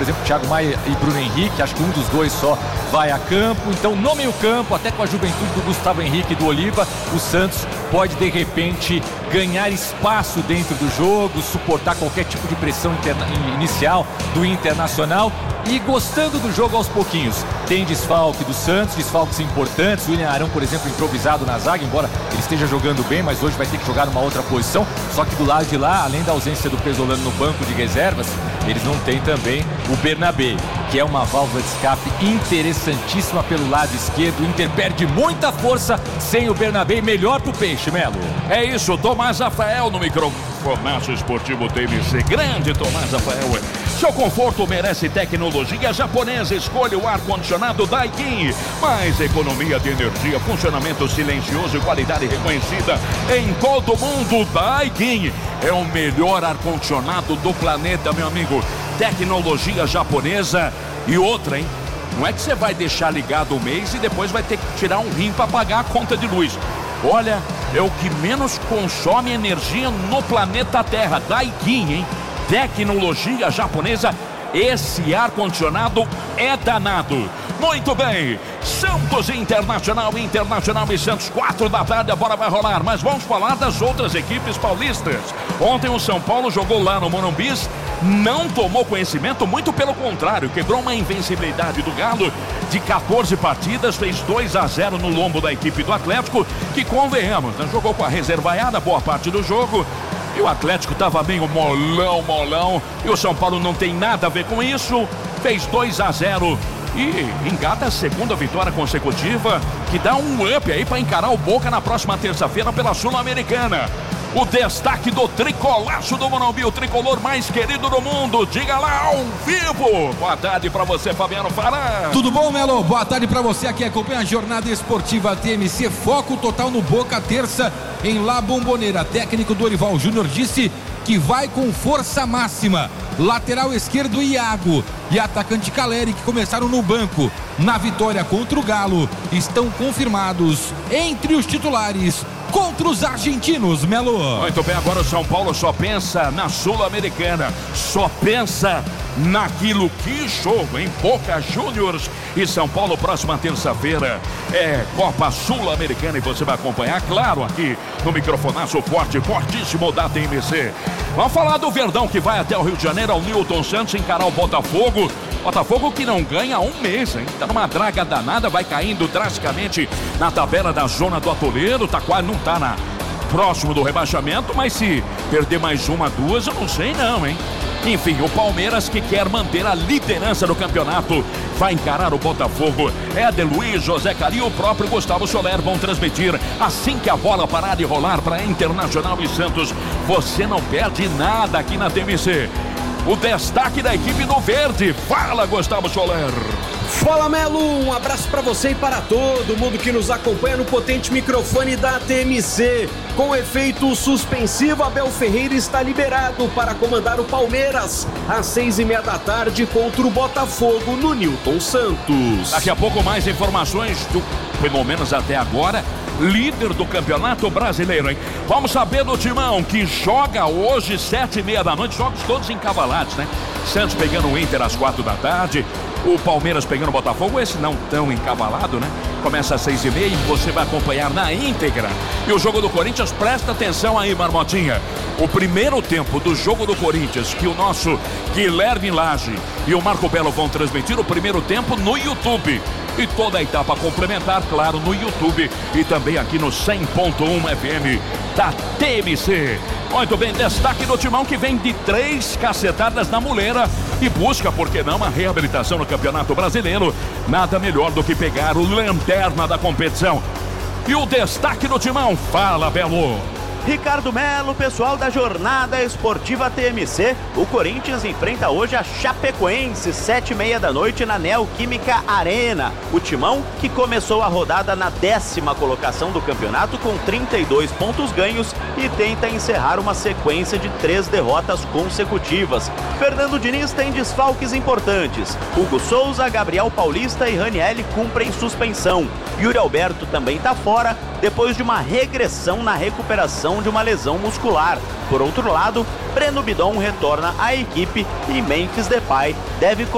exemplo, Thiago Maia e Bruno Henrique, acho que um dos dois só vai a campo. Então, no meio campo, até com a juventude do Gustavo Henrique e do Oliva, o Santos pode, de repente, ganhar espaço dentro do jogo, suportar qualquer tipo de pressão inicial do Internacional e gostando do jogo aos pouquinhos. Tem desfalque do Santos, desfalques importantes. O William Arão, por exemplo, improvisado na zaga, embora ele esteja jogando bem, mas hoje vai ter que jogar numa outra posição. Só que do lado de lá, além da ausência do Pesolano no banco de reservas, eles não têm também o Bernabé, que é uma válvula de escape interessantíssima pelo lado esquerdo. O Inter perde muita força sem o Bernabé, melhor pro Peixe, Melo. É isso, Tomás Rafael no microfonaço esportivo TMC. Grande Tomás Rafael. Seu conforto merece tecnologia japonesa. Escolha o ar-condicionado Daikin. Mais economia de energia, funcionamento silencioso e qualidade reconhecida em todo mundo. Daikin é o melhor ar-condicionado do planeta, meu amigo. Tecnologia japonesa. E outra, hein? Não é que você vai deixar ligado um mês e depois vai ter que tirar um rim para pagar a conta de luz. Olha, é o que menos consome energia no planeta Terra. Daikin, hein? Tecnologia japonesa. Esse ar-condicionado é danado. Muito bem, Santos Internacional e Santos, 4 da tarde, a bola vai rolar. Mas vamos falar das outras equipes paulistas. Ontem o São Paulo jogou lá no Morumbi, não tomou conhecimento, muito pelo contrário, quebrou uma invencibilidade do Galo de 14 partidas, fez 2-0 no lombo da equipe do Atlético, que convenhamos, né? Jogou com a reservaiada boa parte do jogo. E o Atlético estava bem molão. E o São Paulo não tem nada a ver com isso. Fez 2-0 e engata a segunda vitória consecutiva, que dá um up aí para encarar o Boca na próxima terça-feira pela Sul-Americana. O destaque do tricolaço do Morumbi, o tricolor mais querido do mundo. Diga lá ao vivo. Boa tarde para você, Fabiano Fará. Tudo bom, Melo? Boa tarde para você que acompanha a jornada esportiva TMC. Foco total no Boca, terça em La Bombonera. Técnico Dorival Júnior disse que vai com força máxima. Lateral esquerdo Iago e atacante Caleri, que começaram no banco na vitória contra o Galo, estão confirmados entre os titulares contra os argentinos, Melo. Muito bem, agora o São Paulo só pensa na Sul-Americana, só pensa naquilo. Que jogo, hein? Boca Juniors e São Paulo, próxima terça-feira é Copa Sul-Americana e você vai acompanhar, claro, aqui no microfonaço fortíssimo da TMC. Vamos falar do Verdão, que vai até o Rio de Janeiro, ao Newton Santos, encarar o Botafogo. Botafogo que não ganha há um mês, hein? Tá numa draga danada, vai caindo drasticamente na tabela da zona do atoleiro, tá quase, não tá próximo do rebaixamento, mas se perder mais uma, duas, eu não sei não, hein? Enfim, o Palmeiras, que quer manter a liderança do campeonato, vai encarar o Botafogo. Éder Luiz, José Cari e o próprio Gustavo Soler vão transmitir assim que a bola parar de rolar para Internacional e Santos. Você não perde nada aqui na TMC. O destaque da equipe do Verde. Fala, Gustavo Soler. Fala, Melo, um abraço para você e para todo mundo que nos acompanha no potente microfone da TMC. Com efeito suspensivo, Abel Ferreira está liberado para comandar o Palmeiras às 6:30 da tarde contra o Botafogo no Newton Santos. Daqui a pouco mais informações do, pelo menos até agora, líder do Campeonato Brasileiro, hein? Vamos saber do Timão, que joga hoje 7:30 da noite, jogos todos encavalados, né? Santos pegando o Inter às 4 da tarde, o Palmeiras pegando o Botafogo, esse não tão encavalado, né? Começa às 6:30 e você vai acompanhar na íntegra. E o jogo do Corinthians, presta atenção aí, Marmotinha. O primeiro tempo do jogo do Corinthians, que o nosso Guilherme Lage e o Marco Belo vão transmitir o primeiro tempo no YouTube. E toda a etapa complementar, claro, no YouTube e também aqui no 100.1 FM da TMC. Muito bem, destaque do Timão, que vem de 3 cacetadas na muleira e busca, por que não, uma reabilitação no Campeonato Brasileiro. Nada melhor do que pegar o lanterna da competição. E o destaque do Timão, fala, Belo. Ricardo Melo, pessoal da jornada esportiva TMC, o Corinthians enfrenta hoje a Chapecoense, 7:30 da noite na Neoquímica Arena. O Timão, que começou a rodada na 10ª colocação do campeonato com 32 pontos ganhos e tenta encerrar uma sequência de 3 derrotas consecutivas. Fernando Diniz tem desfalques importantes. Hugo Souza, Gabriel Paulista e Ranielli cumprem suspensão. Yuri Alberto também está fora depois de uma regressão na recuperação de uma lesão muscular. Por outro lado, Breno Bidon retorna à equipe e Memphis Depay deve